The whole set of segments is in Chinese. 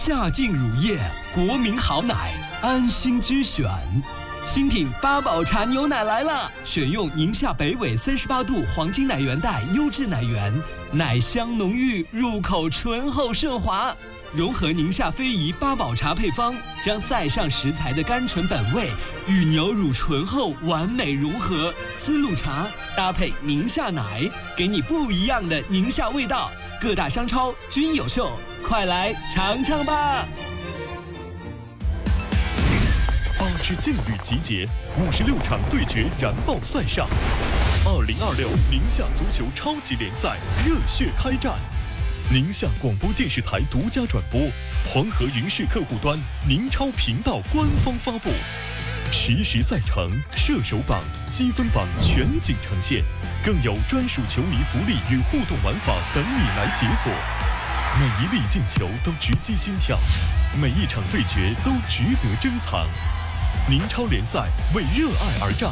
夏劲乳业，国民好奶，安心之选。新品八宝茶牛奶来了，选用宁夏北纬38度黄金奶源带优质奶源，奶香浓郁，入口醇厚顺滑。融合宁夏非遗八宝茶配方，将塞上食材的甘醇本味与牛乳醇厚完美融合。丝路茶搭配宁夏奶，给你不一样的宁夏味道。各大商超均有售，快来尝尝吧 ！8支劲旅集结，56场对决燃爆赛上，2026宁夏足球超级联赛热血开战。宁夏广播电视台独家转播，黄河云视客户端、宁超频道官方发布，实时赛程、射手榜、积分榜全景呈现，更有专属球迷福利与互动玩法等你来解锁。每一粒进球都直击心跳，每一场对决都值得珍藏。宁超联赛为热爱而战，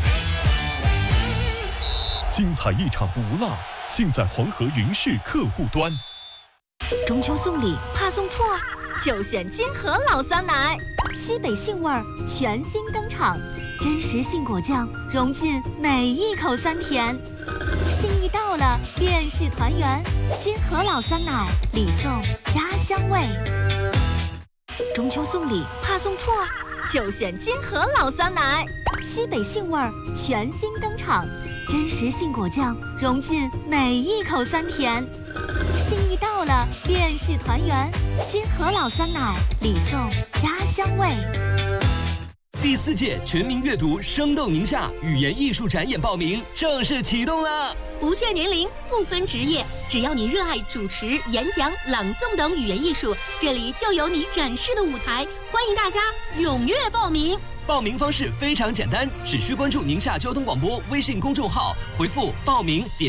精彩一场不落，尽在黄河云视客户端。 中秋送礼怕送错，就选金河老酸奶，西北杏味儿全新登场，真实杏果酱融进每一口酸甜，心意到了便是团圆。金河老酸奶，礼送家乡味。中秋送礼怕送错，就选金河老酸奶，西北杏味儿全新登场，真实杏果酱融进每一口酸甜，心意到了便是团圆。金河老酸奶，礼送家乡味。 第4届全民阅读生动宁夏语言艺术展演报名正式启动了， 不限年龄，不分职业，只要你热爱主持、演讲、朗诵等语言艺术，这里就有你展示的舞台，欢迎大家踊跃报名。 报名方式非常简单，只需关注宁夏交通广播微信公众号，回复报名点